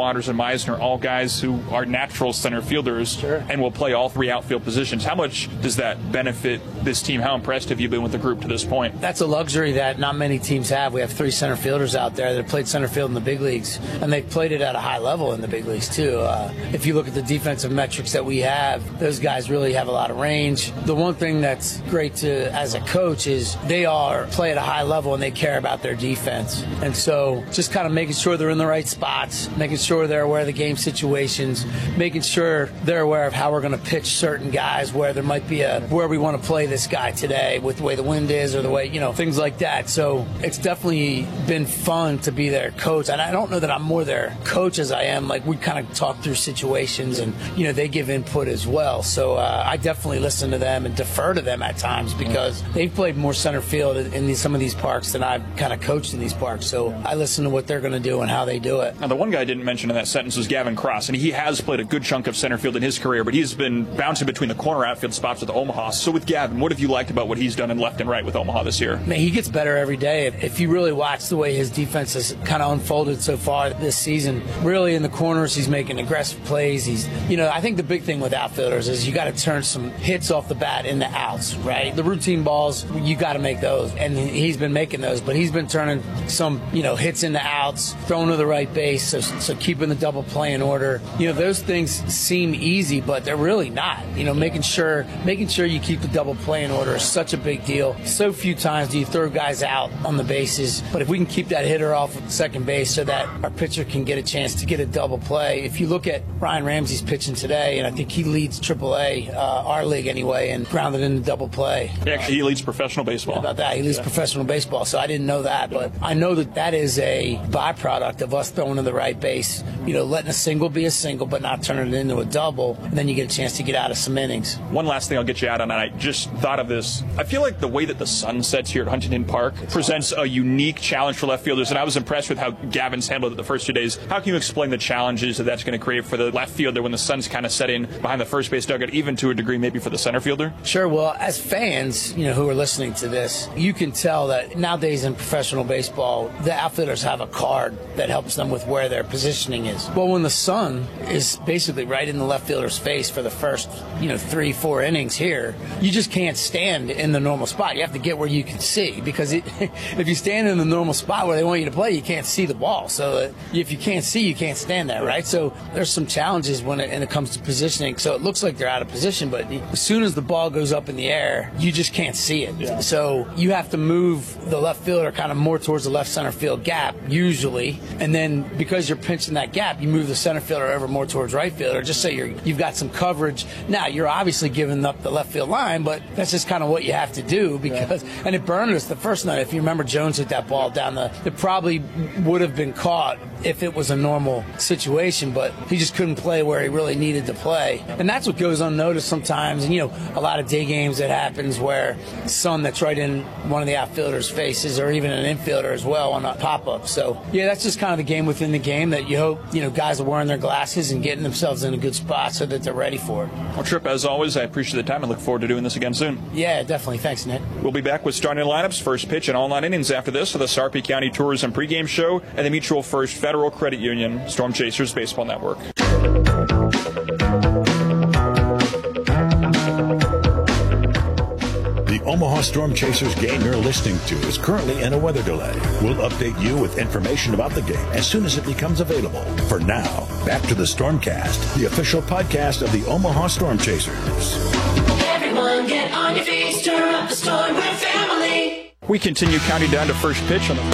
Waters and Meisner, all guys who are natural center fielders and will play all three outfield positions. How much does that benefit this team? How impressed have you been with the group to this point? That's a luxury that not many teams have. We have three center fielders out there that have played center field in the big leagues, and they've played it at a high level in the big leagues too. If you look at the defensive metrics that we have, those guys really have a lot of range. The one thing that's great as a coach is they play at a high level and they care about their defense. And so just kind of making sure they're in the right spots, making sure they're aware of the game situations, making sure they're aware of how we're going to pitch certain guys, where there might be where we want to play this guy today with the way the wind is or the way, things like that. So it's definitely been fun to be their coach. And I don't know that I'm more their coach as I am. Like, we kind of talk through situations and, they give input as well. So I definitely listen to them and defer to them at times because they've played more center field in some of these parks than I've kind of coached in these parks. So I listen to what they're going to do and how they do it. Now, the one guy I didn't mention in that sentence was Gavin Cross, and he has played a good chunk of center field in his career, but he's been bouncing between the corner outfield spots with Omaha. So with Gavin, what have you liked about what he's done in left and right with Omaha this year? Man, he gets better every day. If you really watch the way his defense has kind of unfolded so far this season, really in the corners, he's making aggressive plays. I think the big thing with outfielders is you got to turn some hits off the bat into outs, right? The routine balls, you got to make those, and he's been making those, but he's been turning some, hits into outs, throwing to the right base, so keeping the double play in order. Those things seem easy, but they're really not. Making sure you keep the double play in order is such a big deal. So few times do you throw guys out on the bases, but if we can keep that hitter off of second base so that our pitcher can get a chance to get a double play. If you look at Ryan Ramsey's pitching today, and I think he leads AAA, our league anyway, and grounded into double play. Actually, he leads professional baseball. How about that? He leads professional baseball, so I didn't know that, but I know that is a byproduct of us throwing to the right base, letting a single be a single, but not turning it into a double, and then you get a chance to get out of some innings. One last thing I'll get you out on, and I just thought of this. I feel like the way that the sun sets here at Huntington Park presents a unique challenge for left fielders, and I was impressed with how Gavin's handled it the first 2 days. How can you explain the challenges that that's going to create for the left fielder when the sun's kind of setting behind the first base dugout, even to a degree maybe for the center fielder? Sure. Well, as fans, who are listening to this, you can tell that nowadays in professional baseball, the outfielders have a card that helps them with where their positioning is. Well, when the sun is basically right in the left fielder's face for the first, 3-4 innings here, you just can't stand in the normal spot. You have to get where you can see, because if you stand in the normal spot where they want you to play, you can't see the ball. So if you can't see, you can't stand there, right? So there's some challenges when it comes to positioning. So it looks like they're out of position, but as soon as the ball goes up in the air, you just can't see it. Yeah. So you have to move the left fielder kind of more towards the left center field gap, usually. And then because you're pinching that gap, you move the center fielder over more towards right fielder, just so you've got some coverage. Now, you're obviously giving up the left field line, but that's just kind of what you have to do and it burned us the first night. If you remember, Jones hit that ball down it probably would have been caught if it was a normal situation, but he just couldn't play where he really needed to play. And that's what goes unnoticed sometimes. And, a lot of day games that happens where sun that's right in one of the outfielders' faces, or even an infielder as well on a pop-up. So, that's just kind of the game within the game that you hope, guys are wearing their glasses and getting themselves in a good spot so that they're ready for it. Well, Tripp, as always, I appreciate the time and look forward to doing this again soon. Yeah, definitely. Thanks, Nick. We'll be back with starting lineups, first pitch, and all 9 innings after this for the Sarpy County Tourism pregame show and the Mutual First Federal Credit Union Storm Chasers Baseball Network. The Omaha Storm Chasers game you're listening to is currently in a weather delay. We'll update you with information about the game as soon as it becomes available. For now, back to the Stormcast, the official podcast of the Omaha Storm Chasers. Everyone get on your feet, stir up the storm, we're family. We continue counting down to first pitch on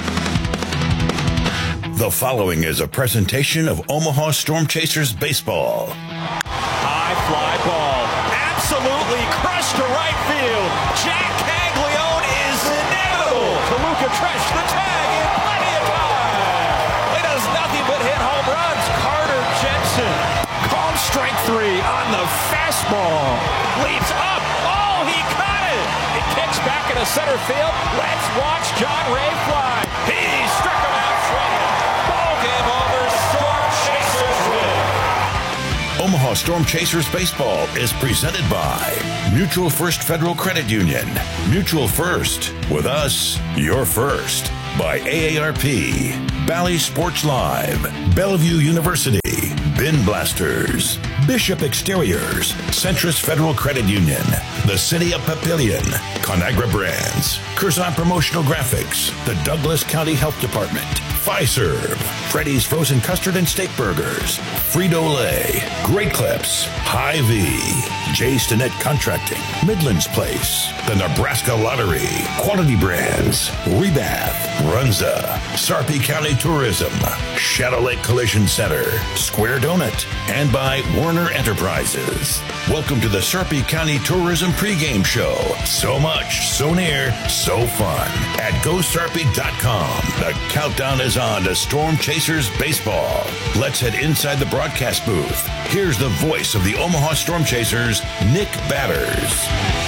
The following is a presentation of Omaha Storm Chasers baseball. High fly ball, absolutely crushed to right field. Jack Caglione is inevitable. Toluca Tresh the tag in plenty of time. He does nothing but hit home runs. Carter Jensen calls strike 3 on the fastball. Leaps up. Oh, he caught it. It kicks back into center field. Let's watch John Ray fly. He struck him out swinging. Ball game over. Storm Chasers win. Omaha Storm Chasers baseball is presented by Mutual First Federal Credit Union. Mutual First. With us, you're first. by AARP, Bally Sports Live, Bellevue University, Bin Blasters, Bishop Exteriors, Centris Federal Credit Union, the City of Papillion, Conagra Brands, Curzon Promotional Graphics, the Douglas County Health Department, Fiserv, Freddy's Frozen Custard and Steak Burgers, Frito-Lay, Great Clips, Hy-Vee, J. Stinnett Contracting, Midlands Place, the Nebraska Lottery, Quality Brands, Rebath, Runza, Sarpy County Tourism, Shadow Lake Collision Center, Square Donut, and by Warner Enterprises. Welcome to the Sarpy County Tourism pregame show. So much, so near, so fun. At GoSarpy.com. The countdown is on to Storm Chasers baseball. Let's head inside the broadcast booth. Here's the voice of the Omaha Storm Chasers, Nick Batters.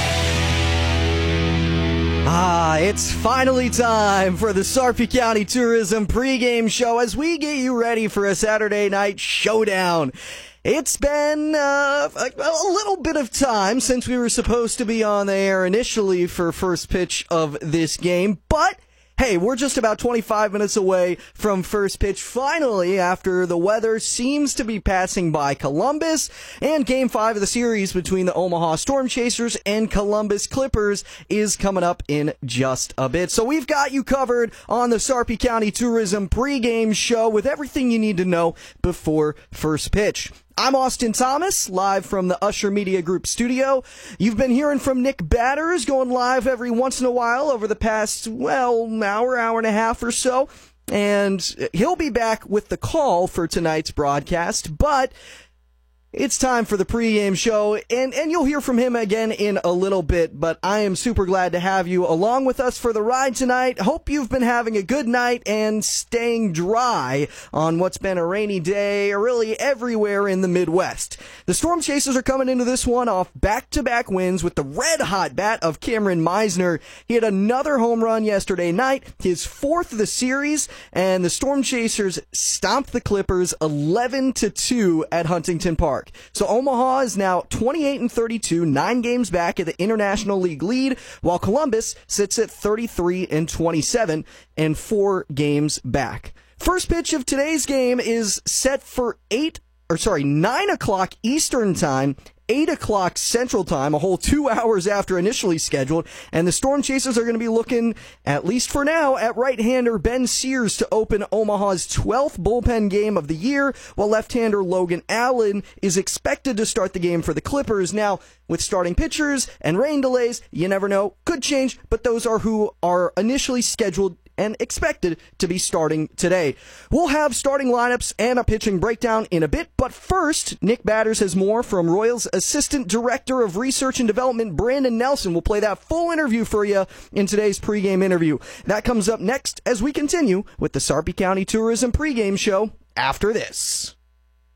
It's finally time for the Sarpy County Tourism pregame show as we get you ready for a Saturday night showdown. It's been a little bit of time since we were supposed to be on the air initially for first pitch of this game, but hey, we're just about 25 minutes away from first pitch finally after the weather seems to be passing by Columbus, and Game 5 of the series between the Omaha Storm Chasers and Columbus Clippers is coming up in just a bit. So we've got you covered on the Sarpy County Tourism pregame show with everything you need to know before first pitch. I'm Austin Thomas, live from the Usher Media Group studio. You've been hearing from Nick Batters, going live every once in a while over the past, hour and a half or so. And he'll be back with the call for tonight's broadcast, but it's time for the pregame show, and you'll hear from him again in a little bit, but I am super glad to have you along with us for the ride tonight. Hope you've been having a good night and staying dry on what's been a rainy day really everywhere in the Midwest. The Storm Chasers are coming into this one off back-to-back wins with the red-hot bat of Cameron Meisner. He had another home run yesterday night, his fourth of the series, and the Storm Chasers stomped the Clippers 11-2 at Huntington Park. So Omaha is now 28-32, 9 games back at the International League lead, while Columbus sits at 33-27 and 4 games back. First pitch of today's game is set for 9 o'clock Eastern Time, 8 o'clock Central Time, a whole 2 hours after initially scheduled, and the Storm Chasers are going to be looking, at least for now, at right-hander Ben Sears to open Omaha's 12th bullpen game of the year, while left-hander Logan Allen is expected to start the game for the Clippers. Now, with starting pitchers and rain delays, you never know, could change, but those are who are initially scheduled and expected to be starting today. We'll have starting lineups and a pitching breakdown in a bit, but first, Nick Batters has more from Royals Assistant Director of Research and Development, Brandon Nelson. We'll play that full interview for you in today's pregame interview. That comes up next as we continue with the Sarpy County Tourism pregame show after this.